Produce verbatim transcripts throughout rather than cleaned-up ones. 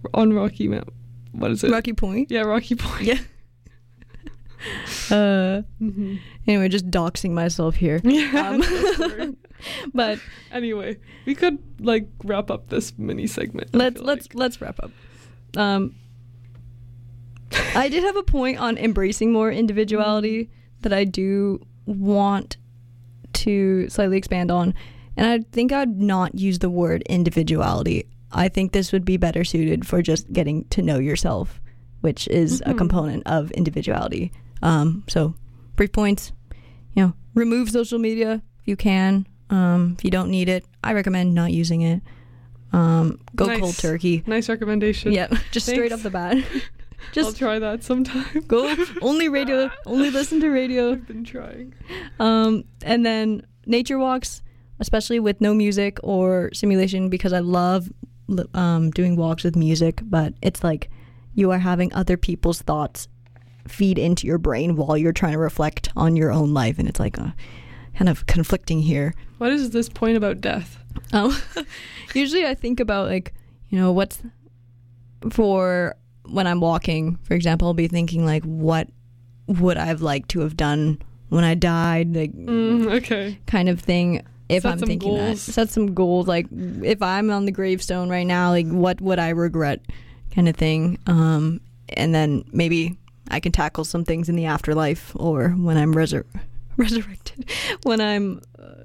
on Rocky Mount. What is it? Rocky Point? Yeah, Rocky Point. Yeah. uh, mm-hmm. Anyway, just doxing myself here. Yeah. Um, but anyway, we could like wrap up this mini segment. Let's let's like. let's wrap up. Um, I did have a point on embracing more individuality that I do want to slightly expand on, and I think I'd not use the word individuality. I think this would be better suited for just getting to know yourself, which is mm-hmm. a component of individuality. Um, so, brief points, you know, remove social media if you can. Um, if you don't need it, I recommend not using it. Um, go nice. cold turkey. Nice recommendation. Yeah, just Thanks. Straight off the bat. Just I'll try that sometime. Go only radio, only listen to radio. I've been trying. Um, and then nature walks, especially with no music or simulation, because I love um, doing walks with music, but it's like you are having other people's thoughts feed into your brain while you're trying to reflect on your own life, and it's like uh, kind of conflicting here. What is this point about death? Um, usually I think about, like, you know, what's for when I'm walking, for example, I'll be thinking like, what would I've liked to have done when I died, like mm, okay kind of thing. If set I'm some thinking goals. that, set some goals, like if I'm on the gravestone right now, like what would I regret, kind of thing. Um, and then maybe I can tackle some things in the afterlife, or when I'm resur- resurrected, when I'm uh,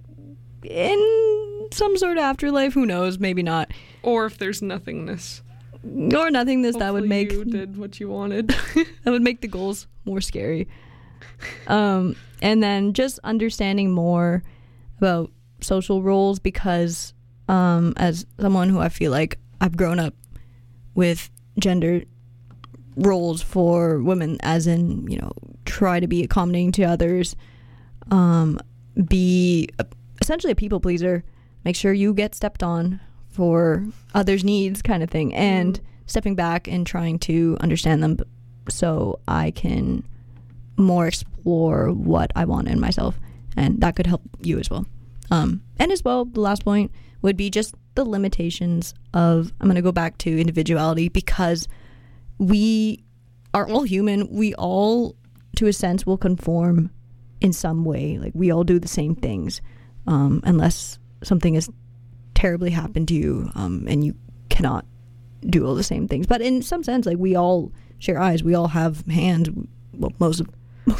in some sort of afterlife. Who knows? Maybe not. Or if there's nothingness. Or nothingness. Hopefully that would make you did what you wanted. That would make the goals more scary. Um, and then just understanding more about social roles, because um, as someone who I feel like I've grown up with gender roles for women, as in, you know, try to be accommodating to others, um, be a, essentially a people pleaser, make sure you get stepped on for others' needs, kind of thing, and mm. stepping back and trying to understand them so I can more explore what I want in myself, and that could help you as well. Um, and as well, the last point would be just the limitations of, I'm going to go back to individuality, because we are all human. We all, to a sense, will conform in some way. Like, we all do the same things, um, unless something has terribly happened to you, um, and you cannot do all the same things. But in some sense, like, we all share eyes. We all have hands. Well, most of...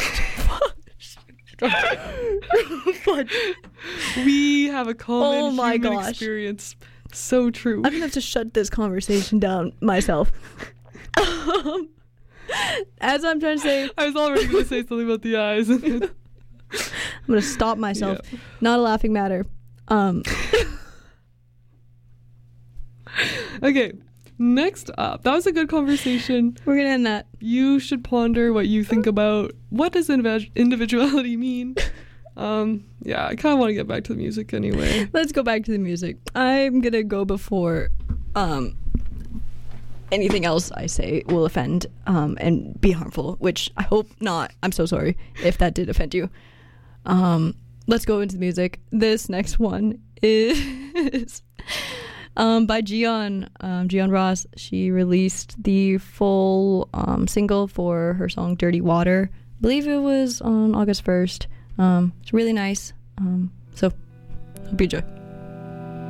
But we have a common oh my human gosh. experience. So true. I'm gonna have to shut this conversation down myself. um, as I'm trying to say, I was already gonna say something about the eyes. I'm gonna stop myself. Yeah. Not a laughing matter. Um. Okay. Next up, that was a good conversation. We're gonna end that. You should ponder what you think about what does inv- individuality mean. Um, yeah, I kind of want to get back to the music anyway. Let's go back to the music. I'm gonna go before um, anything else I say will offend um, and be harmful, which I hope not. I'm so sorry if that did offend you. Um, let's go into the music. This next one is... Um, by Gion, um, Gion Ross. She released the full um, single for her song Dirty Water. I believe it was on August first. Um, it's really nice. Um, so, hope you enjoy.